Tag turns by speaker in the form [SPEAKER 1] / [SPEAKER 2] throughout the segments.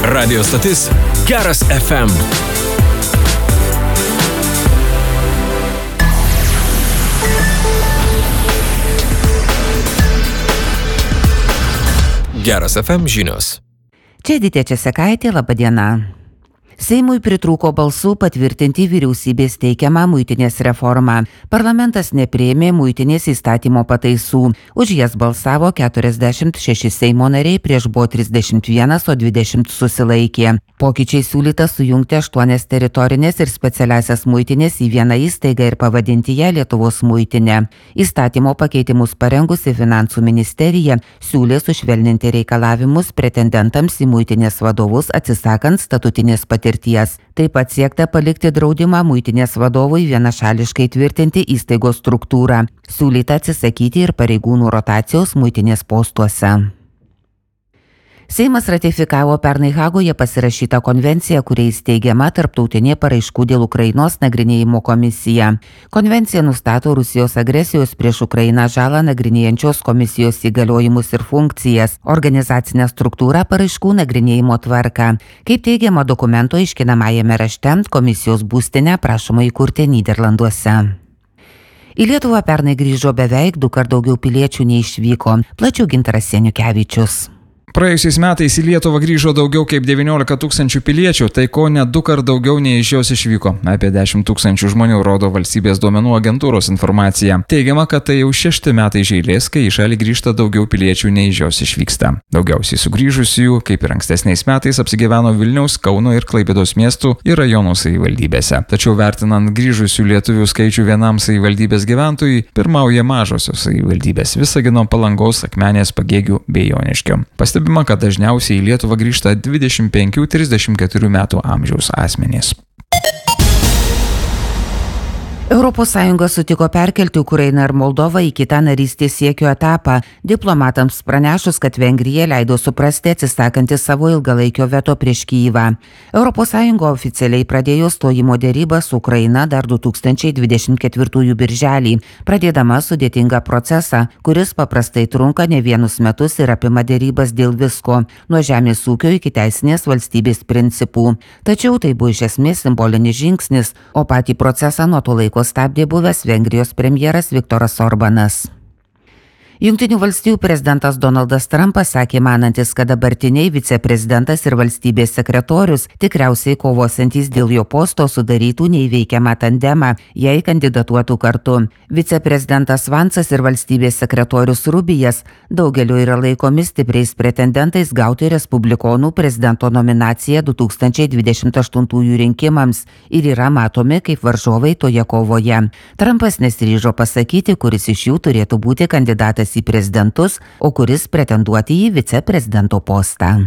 [SPEAKER 1] Radio stotis Geras FM. Geras FM žinios.
[SPEAKER 2] Čia Editė Česekaitė, laba diena. Seimui pritrūko balsų patvirtinti vyriausybės teikiamą muitinės reformą. Parlamentas nepriėmė muitinės įstatymo pataisų. Už jas balsavo 46 Seimo nariai, prieš buvo 31, o 20 susilaikė. Pokyčiai siūlyta sujungti 8 teritorinės ir specialiasias muitinės į vieną įstaigą ir pavadinti ją Lietuvos muitinę. Įstatymo pakeitimus parengusi Finansų ministerija siūlė sušvelninti reikalavimus pretendentams į muitinės vadovus atsisakant statutinės patirties. Taip pat siekta palikti draudimą muitinės vadovui vienašališkai tvirtinti įstaigos struktūrą. Siūlyta atsisakyti ir pareigūnų rotacijos muitinės postuose. Seimas ratifikavo pernai Hagoje pasirašytą konvenciją, kuria įsteigiama tarptautinė paraiškų dėl Ukrainos nagrinėjimo komisija. Konvencija nustato Rusijos agresijos prieš Ukrainą žalą nagrinėjančios komisijos įgaliojimus ir funkcijas, organizacinę struktūrą, paraiškų nagrinėjimo tvarką. Kaip teigiama dokumento aiškinamajame rašte, komisijos būstinę prašoma įkurti Nyderlanduose. Į Lietuvą pernai grįžo beveik 2 kart daugiau piliečių nei išvyko. Plačiau Gintaras Seniukevičius.
[SPEAKER 3] Praėjusiais metais į Lietuvą grįžo daugiau kaip 19 000 piliečių, tai ko net 2 kart daugiau nei iš jos išvyko. Apie 10 000 žmonių rodo valstybės duomenų agentūros informacija. Teigiama, kad tai jau 6 metai iš eilės, kai į šalį grįžta daugiau piliečių nei iš jos išvyksta. Daugiausiai sugrįžusių, kaip ir ankstesniais metais, apsigyveno Vilniaus, Kauno ir Klaipėdos miestų ir rajonų savivaldybėse. Tačiau vertinant grįžusių lietuvių skaičių vienam savivaldybės gyventojui, pirmauja mažosios savivaldybės – Visagino, Palangos, Akmenės, Pagėgių bei Joniškio. Pastebima, kad dažniausiai į Lietuvą grįžta 25-34 metų amžiaus asmenys.
[SPEAKER 2] ES sutiko perkelti Ukrainą ir Moldovą į kitą narystės siekio etapą, diplomatams pranešus, kad Vengrija leido suprasti atsisakanti savo ilgalaikio veto prieš Kyjivą. ES oficialiai pradėjo stojimo dėrybą su Ukraina dar 2024 birželį, pradėdama sudėtingą procesą, kuris paprastai trunka ne vienus metus ir apima dėrybas dėl visko, nuo žemės ūkio iki teisinės valstybės principų. Tačiau tai buvo iš esmės simbolinis žingsnis, o patį procesą nuo to laiko stabdė buvęs Vengrijos premjeras Viktoras Orbanas. Jungtinių valstijų prezidentas Donaldas Trumpas sakė manantis, kad dabartiniai viceprezidentas ir valstybės sekretorius tikriausiai kovosiantys dėl jo posto sudarytų neįveikiamą tandemą, jei kandidatuotų kartu. Viceprezidentas Vansas ir valstybės sekretorius Rubijas daugeliu yra laikomi stipriais pretendentais gauti respublikonų prezidento nominaciją 2028 rinkimams ir yra matomi kaip varžovai toje kovoje. Trumpas nesiryžo pasakyti, kuris iš jų turėtų būti kandidatas į prezidentus, o kuris pretenduoti į viceprezidento postą.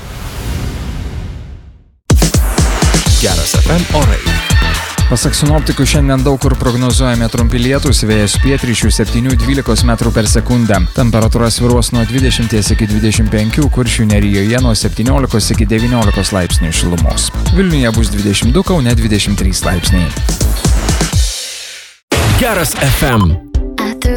[SPEAKER 1] Geras FM orai.
[SPEAKER 3] Pasak sinoptikų, šiandien daug kur prognozuojami trumpi lietūs, vėjas pietryčių 7-12 metrų per sekundę. Temperatūra svyruos nuo 20 iki 25, Kuršių nerijoje nuo 17 iki 19 laipsnių šilumos. Vilniuje bus 22, Kaune 23 laipsniai.
[SPEAKER 1] Geras FM.